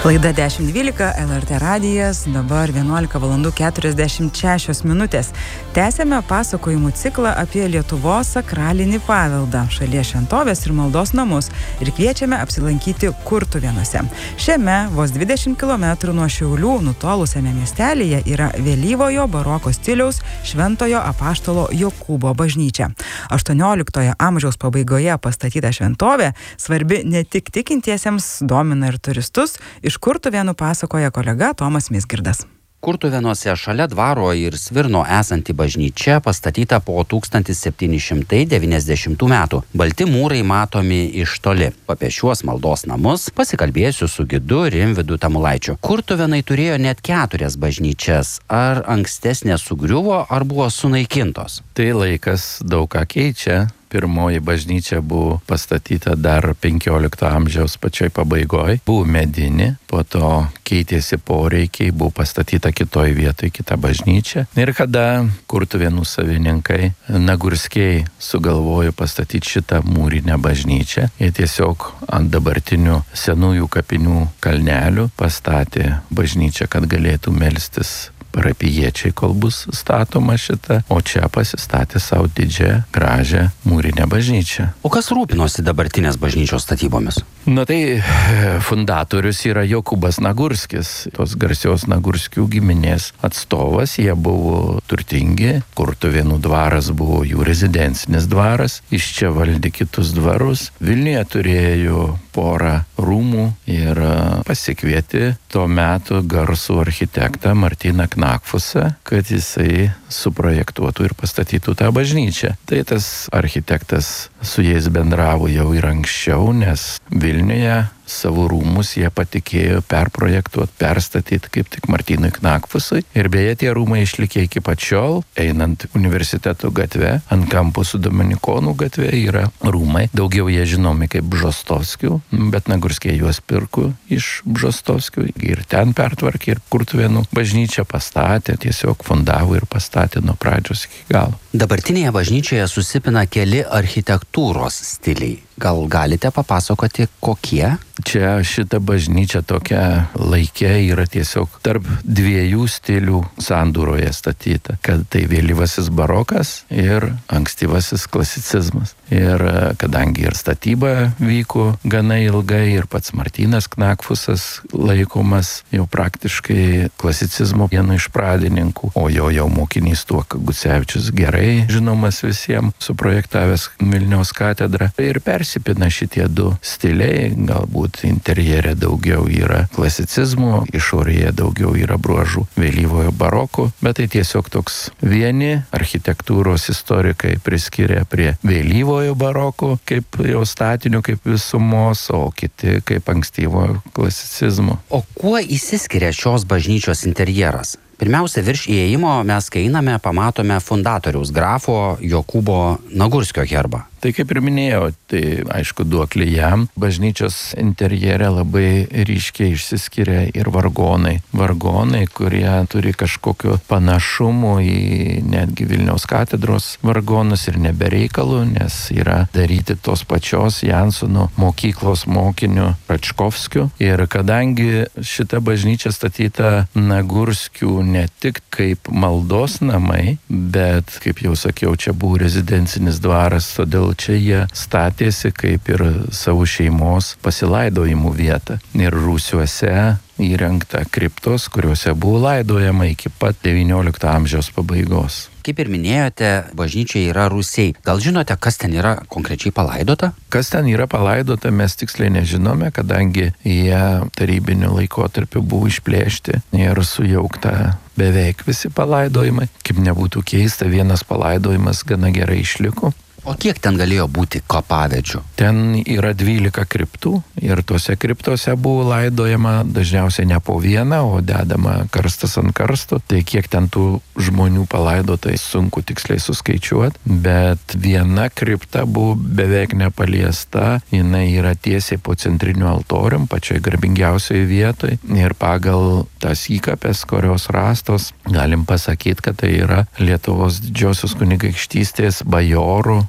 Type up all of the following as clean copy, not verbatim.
Laida 10.12, LRT radijas, dabar 11:46 minutės. Tęsiame pasakojimų ciklą apie Lietuvos sakralinį paveldą, šalies šventovės ir maldos namus ir kviečiame apsilankyti Kurtuvėnuose. Šiame vos 20 km nuo Šiaulių nutolusiame miestelėje yra vėlyvojo baroko stiliaus Šventojo Apaštalo Jokūbo bažnyčia. 18 amžiaus pabaigoje pastatyta šventovė, svarbi ne tik tikintiesiems, domina ir turistus. Iš Kurtuvėnų pasakoja kolega Tomas Mizgirdas. Kurtuvėnuose šalia dvaro ir Svirno esanti bažnyčia pastatyta po 1790 metų. Balti mūrai matomi iš toli. Apie šiuos maldos namus pasikalbėsiu su gidu Rimvydu Tamulaičiu. Kurtuvėnai turėjo net 4 bažnyčias. Ar ankstesnės sugriuvo, ar buvo sunaikintos? Tai laikas daug ką keičia. Pirmoji bažnyčia buvo pastatyta dar 15 amžiaus pačioj pabaigoje. Buvo medinė, po to keitėsi poreikiai, buvo pastatyta kitoj vietoj kita bažnyčia. Ir kada Kurtuvėnų savininkai Nagurskiai sugalvojo pastatyti šitą mūrinę bažnyčią, jie tiesiog ant dabartinių senųjų kapinių kalnelių pastatė bažnyčią, kad galėtų melstis parapijiečiai, kol bus statoma šita, o čia pasistatė savo didžią, gražią mūrinę bažnyčią. O kas rūpinosi dabartinės bažnyčios statybomis? Na tai fundatorius yra Jokūbas Nagurskis, tos garsios Nagurskių giminės atstovas, jie buvo turtingi, Kurtuvėnų dvaras buvo jų rezidencinis dvaras, iš čia valdė kitus dvarus, Vilniuje turėjo porą rūmų ir pasikvietė tuo metu garsų architektą Martyną Knakfusą, kad jisai suprojektuotų ir pastatytų tą bažnyčią. Tai tas architektas su jais bendravo jau ir anksčiau, nes Vilniuje savo rūmus jie patikėjo perprojektuoti, perstatyti kaip tik Martynui Knakfusui. Ir beje, tie rūmai išlikė iki pačiol, einant universiteto gatve, ant kampo su Dominikonų gatve yra rūmai. Daugiau jie žinomi kaip Bžostovskių, bet Nagurskiai juos pirko iš Bžostovskių ir ten pertvarkė ir Kurtuvėnų bažnyčią pastatė, tiesiog fundavo ir pastatė nuo pradžios iki galo. Dabartinėje bažnyčioje susipina keli architektūros stiliai. Gal galite papasakoti, kokie? Čia šita bažnyčia tokia laikė yra tiesiog tarp dviejų stilių sandūroje statyta, kad tai vėlyvasis barokas ir ankstyvasis klasicizmas. Ir kadangi ir statyba vyko gana ilgai ir pats Martynas Knakfusas laikomas jau praktiškai klasicizmo vienu iš pradininkų, o jo mokinys Tuoka Gucevičius gerai žinomas visiems, suprojektavęs Vilniaus katedrą. Ir persipina šitie du stiliai, galbūt interjere daugiau yra klasicizmo, išorėje daugiau yra bruožų vėlyvojo baroko, bet tai tiesiog toks vieni architektūros istorikai priskiria prie vėlyvojo baroko kaip jau statinių, kaip visumos, o kiti kaip ankstyvojo klasicizmo. O kuo išsiskiria šios bažnyčios interjeras? Pirmiausia, virš įėjimo mes, kai einame, pamatome fundatoriaus grafo Jokūbo Nagurskio herbą. Tai kaip ir minėjau, tai aišku duoklė jam. Bažnyčios interjere labai ryškiai išsiskiria ir vargonai. Vargonai, kurie turi kažkokio panašumo į netgi Vilniaus katedros vargonus ir nebereikalų, nes yra daryti tos pačios Jansono mokyklos mokinių Račkovskių. Ir kadangi šita bažnyčia statyta Nagurskių ne tik kaip maldos namai, bet, kaip jau sakiau, čia buvo rezidencinis dvaras, todėl čia jie statėsi kaip ir savo šeimos pasilaidojimų vietą. Ir rūsiuose įrengta kriptos, kuriuose buvo laidojama iki pat 19 amžiaus pabaigos. Kaip ir minėjote, bažnyčioje yra rūsiai. Gal žinote, kas ten yra konkrečiai palaidota? Kas ten yra palaidota, mes tiksliai nežinome, kadangi jie tarybiniu laikotarpiu buvo išplėšti ir sujaukta beveik visi palaidojimai. Kaip nebūtų keista, vienas palaidojimas gana gerai išliko. O kiek ten galėjo būti kapavietčių? Ten yra 12 kriptų ir tuose kriptose buvo laidojama dažniausiai ne po vieną, o dedama karstas ant karsto. Tai kiek ten tų žmonių palaidota, sunku tiksliai suskaičiuoti, bet viena kripta buvo beveik nepaliesta, jinai yra tiesiai po centriniu altorium, pačioj garbingiausioje vietoje ir pagal tas įkapės, kurios rastos, galim pasakyti, kad tai yra Lietuvos didžiosios kunigaikštystės bajorų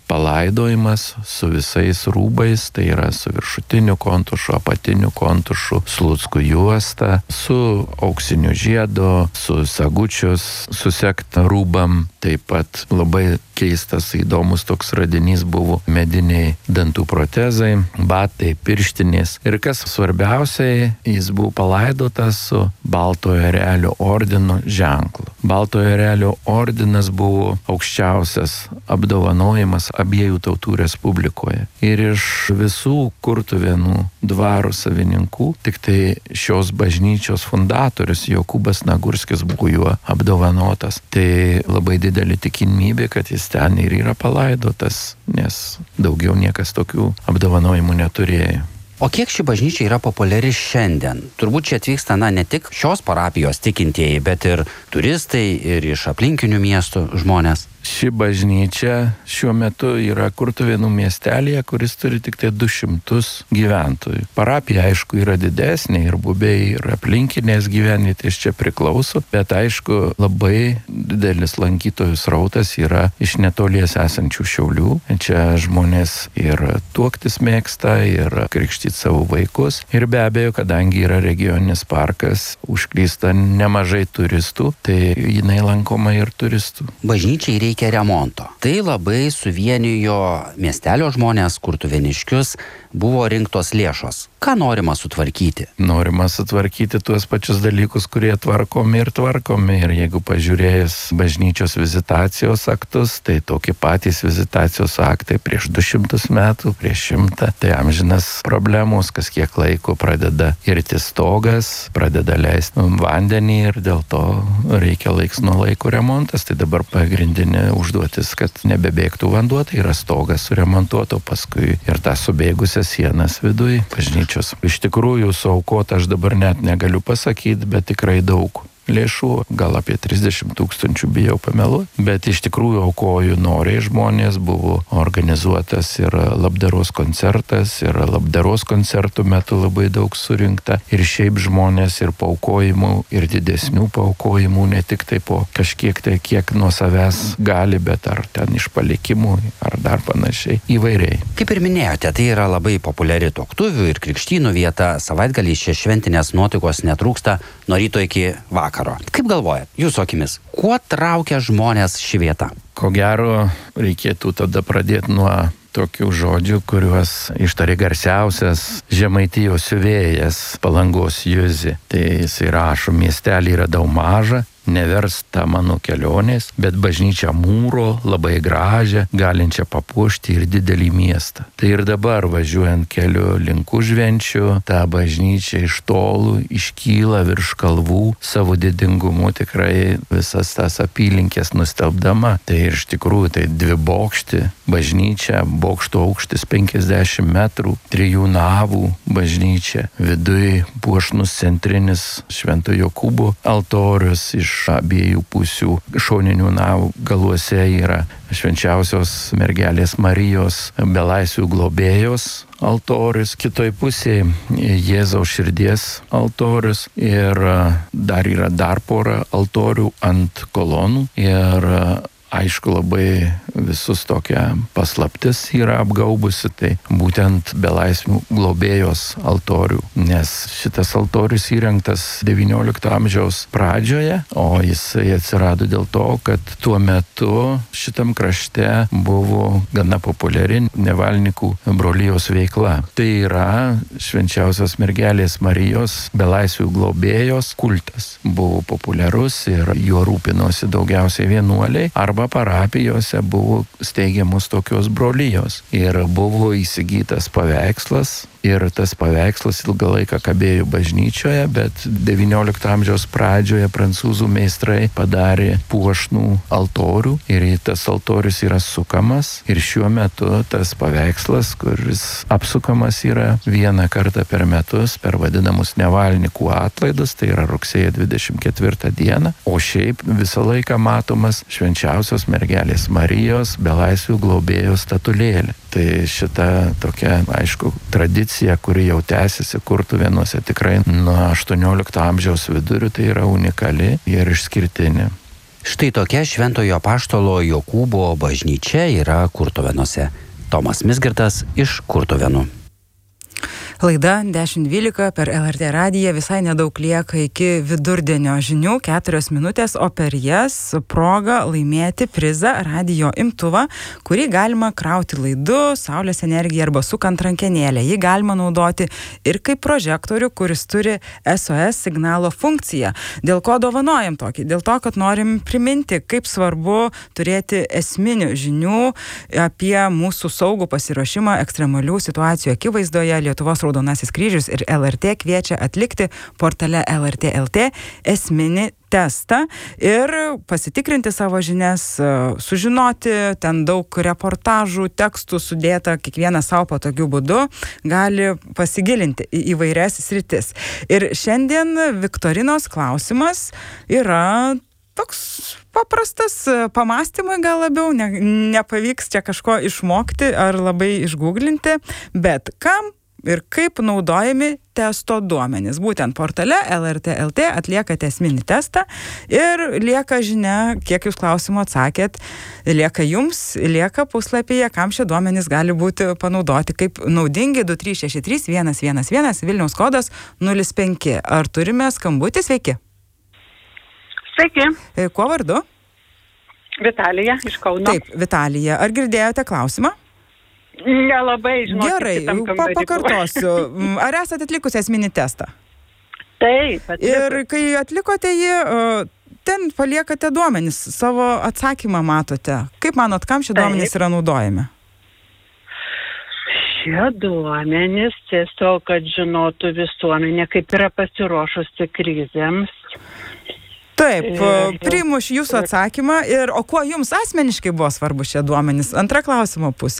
palaidojimas su visais rūbais, tai yra su viršutiniu kontušu, apatiniu kontušu, sluckų juosta, su auksiniu žiedu, su sagučius susegta rūbam. Taip pat labai keistas, įdomus toks radinys buvo mediniai dantų protezai, batai, pirštinės. Ir kas svarbiausiai, jis buvo palaidotas su Baltojo Erelio ordino ženklu. Baltojo Erelio ordinas buvo aukščiausias apdovanojimas abiejų tautų respublikoje. Ir iš visų Kurtuvėnų dvaro savininkų, tik tai šios bažnyčios fundatorius Jokūbas Nagurskis buvo juo apdovanotas. Tai labai didelė tikimybė, kad jis ten ir yra palaidotas, nes daugiau niekas tokių apdovanojimų neturėjo. O kiek ši bažnyčia yra populiari šiandien? Turbūt čia atvyksta, ne tik šios parapijos tikintieji, bet ir turistai ir iš aplinkinių miestų žmonės. Ši bažnyčia šiuo metu yra Kurtuvėnų miestelėje, kuris turi tik tai 200 gyventojų. Parapija, aišku, yra didesnė ir Bubiai, ir aplinkinės gyvenvietės čia priklauso, bet aišku, labai didelis lankytojų srautas yra iš netolies esančių Šiaulių. Čia žmonės ir tuoktis mėgsta, ir krikštyti savo vaikus. Ir be abejo, kadangi yra regioninis parkas, užklysta nemažai turistų, tai jinai lankoma ir turistų. Bažnyčiai reikia remonto. Tai labai suvienijo miestelio žmonės, kurtuvėniškius, buvo rinktos lėšos. Ką norima sutvarkyti? Norima sutvarkyti tuos pačius dalykus, kurie tvarkomi. Ir jeigu pažiūrėjus bažnyčios vizitacijos aktus, tai tokie patys vizitacijos aktai prieš 200 metų, prieš 100. Tai amžinas problemos, kas kiek laiko pradeda irti stogas, pradeda leisti vandenį ir dėl to reikia laiks nuo laiko remontas. Tai dabar pagrindinė užduotis, kad nebebėgtų vanduo, tai yra stogas suremontuoto, paskui ir tą subėgusią sienas viduj bažnyčios. Iš tikrųjų, suaukota aš dabar net negaliu pasakyti, bet tikrai daug lėšų, gal apie 30 000, bijau pameluoti, bet iš tikrųjų aukoju noriai žmonės, buvo organizuotas ir labdaros koncertas, ir labdaros koncertų metu labai daug surinkta, ir šiaip žmonės ir paaukojimų, ir didesnių paaukojimų, ne tik tai po kažkiek tai kiek nuo savęs gali, bet ar ten iš palikimų, ar dar panašiai, įvairiai. Kaip ir minėjote, tai yra labai populiari tuoktuvių ir krikštynų vieta, savaitgalį čia šventinės nuotaikos netrūksta nuo ryto iki vakaro. Kaip galvojat, jūsų akimis, kuo traukia žmonės ši vieta? Ko gero, reikėtų tada pradėti nuo tokių žodžių, kuriuos ištarė garsiausias Žemaitijos siuvėjas Palangos Juzi. Tai jisai rašo, miestelį yra daug maža, neversta mano kelionės, bet bažnyčia mūro, labai gražią, galinčią papuošti ir didelį miestą. Tai ir dabar važiuojant keliu link Užvenčių, ta bažnyčia iš tolų iškyla virš kalvų, savo didingumu tikrai visas tas apylinkės nustelbdama. Tai ir iš tikrųjų tai dvibokštė bažnyčia, bokšto aukštis 50 metrų, 3 navų bažnyčia, viduj puošnus centrinis Švento Jokūbo altorius, iš abiejų pusių šoninių navų galuose yra švenčiausios mergelės Marijos belaisvių globėjos altorius, kitoj pusėje Jėzaus širdies altorius ir dar yra dar pora altorių ant kolonų ir aišku, labai visus tokia paslaptis yra apgaubusi, tai būtent belaisvių globėjos altorių, nes šitas altorius įrengtas XIX amžiaus pradžioje, o jisai atsirado dėl to, kad tuo metu šitam krašte buvo gana populiari Nevalnikų brolijos veikla. Tai yra švenčiausios mergelės Marijos belaisvių globėjos kultas. Buvo populiarus ir juo rūpinosi daugiausiai vienuoliai arba parapijose buvo steigiamos tokios brolijos ir buvo įsigytas paveikslas ir tas paveikslas ilgą laiką kabėjo bažnyčioje, bet XIX amžiaus pradžioje prancūzų meistrai padarė puošnų altorių ir tas altorius yra sukamas ir šiuo metu tas paveikslas, kuris apsukamas yra vieną kartą per metus per vadinamus Nevalnikų atlaidus, tai yra rugsėjo 24 dieną, o šiaip visą laiką matomas švenčiausios mergelės Marijos belaisvių globėjos statulėlė. Tai šita tokia, aišku, tradicija, kuri jau tęsiasi Kurtuvėnuose tikrai nuo 18 amžiaus vidurių, tai yra unikali ir išskirtinė. Štai tokia Šventojo Apaštalo Jokūbo bažnyčia yra Kurtuvėnuose. Tomas Mizgirdas iš Kurtuvėnų. Laida 10.12 per LRT radiją, visai nedaug lieka iki vidurdienio žinių, 4 minutės, o per jas proga laimėti prizą radijo imtuvą, kurį galima krauti laidu, saulės energiją arba sukant rankenėlę. Jį galima naudoti ir kaip prožektorių, kuris turi SOS signalo funkciją. Dėl ko dovanojam tokį? Dėl to, kad norim priminti, kaip svarbu turėti esminių žinių apie mūsų saugų pasiruošimą ekstremalių situacijų akivaizdoje. Lietuvos Raudonasis kryžius ir LRT kviečia atlikti portale LRT LT esminį testą ir pasitikrinti savo žinias, sužinoti, ten daug reportažų, tekstų sudėta, kiekvienas savo patogiu būdu gali pasigilinti į įvairias sritis. Ir šiandien viktorinos klausimas yra toks paprastas, pamastymai gal labiau, nepavyks čia kažko išmokti ar labai išgūglinti, bet kam ir kaip naudojami testo duomenys. Būtent portale LRT LT atliekate esminį testą ir lieka žinia, kiek jūs klausimų atsakėt, lieka jums, lieka puslapyje, kam šie duomenys gali būti panaudoti, kaip naudingi 2363 111 Vilniaus kodas 05. Ar turime skambutį? Sveiki. Sveiki. Kuo vardu? Vitalija iš Kauno. Taip, Vitalija. Ar girdėjote klausimą? Nelabai, žinau. Gerai, pakartosiu. Ar esate atlikusi esminį testą? Taip. Ir kai atlikote jį, ten paliekate duomenys, savo atsakymą matote. Kaip manot, kam šie duomenys yra naudojami? Šie duomenys tiesiog, kad žinotų visuomenė, kaip yra pasiruošusi krizėms. Taip, priimu jūsų atsakymą. O kuo jums asmeniškai buvo svarbu šie duomenys? Antra klausimo pusė.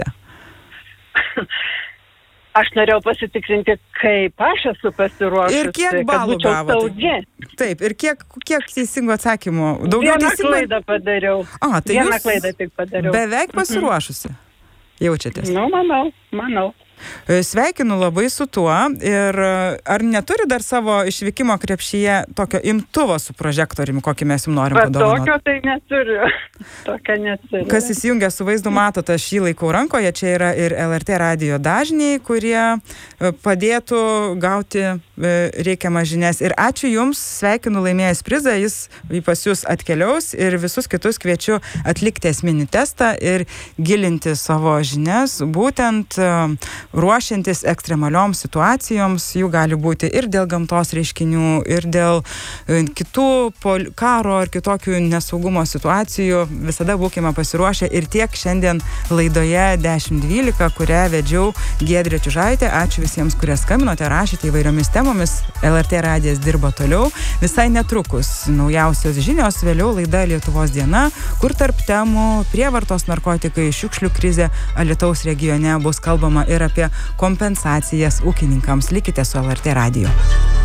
Aš norėjau pasitikrinti, kaip aš esu pasiruošusi. Ir kiek balų gavote? Taip, ir kiek teisingų atsakymų? Vieną klaidą padariau. Tai Vieną klaidą tik padariau. Beveik pasiruošusi jaučiatės? Nu, manau. Sveikinu labai su tuo. Ir ar neturi dar savo išvykimo krepšyje tokio imtuvo su prožektoriumi, kokį mes jums norim padovanoti? Tokio tai neturiu. Tokio neturiu. Kas įsijungia su vaizdu, matote, aš jį laikau rankoje. Čia yra ir LRT radijo dažniai, kurie padėtų gauti reikiamas žinias. Ir ačiū Jums, sveikinu laimėjęs prizą, jis pas Jūs atkeliaus ir visus kitus kviečiu atlikti esminį testą ir gilinti savo žinias, būtent ruošiantis ekstremalioms situacijoms. Jų gali būti ir dėl gamtos reiškinių, ir dėl kitų karo ar kitokių nesaugumo situacijų. Visada būkime pasiruošę ir tiek šiandien laidoje 10.12, kurią vedžiau Giedrė Čiužaitė. Ačiū visiems, kurie skambinote, rašėte įvairiomis temomis. LRT radijas dirba toliau. Visai netrukus naujausios žinios, vėliau laida Lietuvos diena, kur tarp temų prievartos, narkotikai, šiukšlių krizė Alytaus regione bus kalbama ir apie kompensacijas ūkininkams. Likite su LRT radiju.